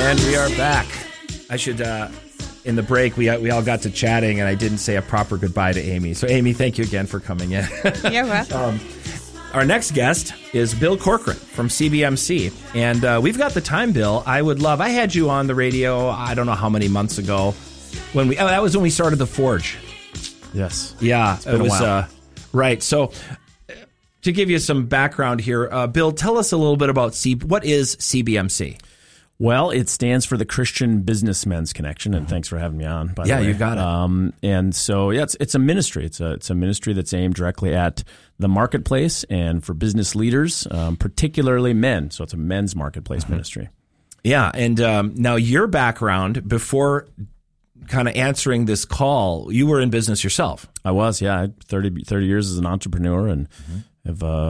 And we are back. I should, in the break, we all got to chatting, and I didn't say a proper goodbye to Amy. So, Amy, thank you again for coming in. You're welcome. Our next guest is Bill Corcoran from CBMC. And we've got the time, Bill. I had you on the radio, I don't know how many months ago. That was when we started The Forge. Yes. Yeah. It was a while. Right. So, to give you some background here, Bill, tell us a little bit about what is CBMC? Well, it stands for the Christian Businessmen's Connection, and thanks for having me on. By the way, you got it. And so, it's a ministry. It's a ministry that's aimed directly at the marketplace and for business leaders, particularly men. So it's a men's marketplace ministry. Yeah, and now your background before kind of answering this call, you were in business yourself. I was, yeah. 30 years as an entrepreneur, and have